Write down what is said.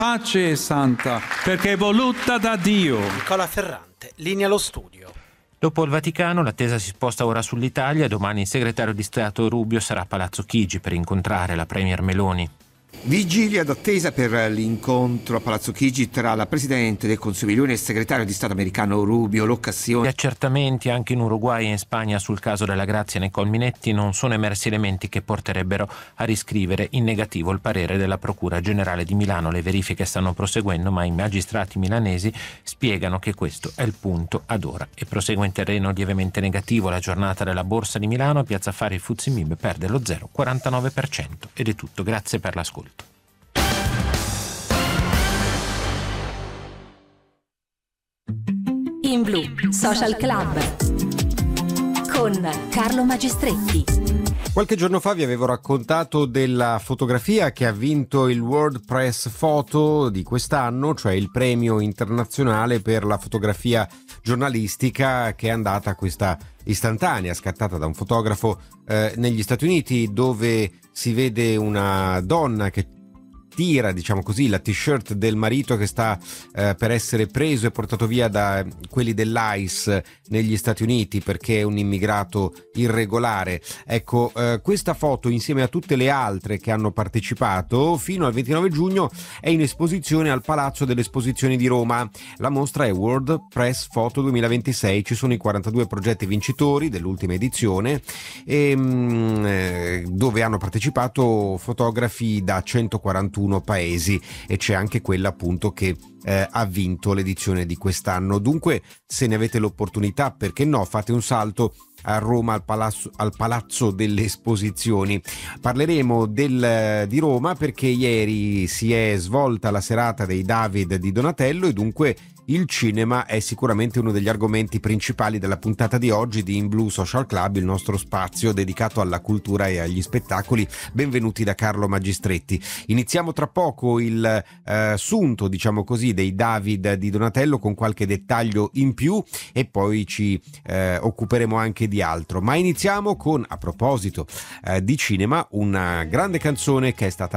Pace santa, perché è voluta da Dio. Nicola Ferrante, linea allo studio. Dopo il Vaticano, l'attesa si sposta ora sull'Italia. Domani il segretario di Stato Rubio sarà a Palazzo Chigi per incontrare la premier Meloni. Vigilia d'attesa per l'incontro a Palazzo Chigi tra la Presidente del Consiglio Meloni e il segretario di Stato americano Rubio. L'occasione. Gli accertamenti anche in Uruguay e in Spagna sul caso della Grazia Nicole Minetti non sono emersi elementi che porterebbero a riscrivere in negativo il parere della Procura Generale di Milano. Le verifiche stanno proseguendo, ma i magistrati milanesi spiegano che questo è il punto ad ora. E prosegue in terreno lievemente negativo la giornata della Borsa di Milano. Piazza Affari FTSE MIB perde lo 0,49%. Ed è tutto, grazie per l'ascolto. In Blu Social Club con Carlo Magistretti. Qualche giorno fa vi avevo raccontato della fotografia che ha vinto il World Press Photo di quest'anno, cioè il premio internazionale per la fotografia giornalistica, che è andata a questa istantanea scattata da un fotografo negli Stati Uniti, dove si vede una donna che tira, diciamo così, la t-shirt del marito che sta per essere preso e portato via da quelli dell'ICE negli Stati Uniti perché è un immigrato irregolare. Ecco, questa foto, insieme a tutte le altre che hanno partecipato fino al 29 giugno, è in esposizione al Palazzo delle Esposizioni di Roma. La mostra è World Press Photo 2026, ci sono i 42 progetti vincitori dell'ultima edizione dove hanno partecipato fotografi da 141 paesi, e c'è anche quella appunto che ha vinto l'edizione di quest'anno. Dunque, se ne avete l'opportunità, perché no, fate un salto a Roma al Palazzo delle Esposizioni. Parleremo di Roma perché ieri si è svolta la serata dei David di Donatello e dunque il cinema è sicuramente uno degli argomenti principali della puntata di oggi di In Blu Social Club, il nostro spazio dedicato alla cultura e agli spettacoli. Benvenuti da Carlo Magistretti. Iniziamo tra poco il sunto, diciamo così, dei David di Donatello con qualche dettaglio in più e poi ci occuperemo anche di altro. Ma iniziamo con, a proposito di cinema, una grande canzone che è stata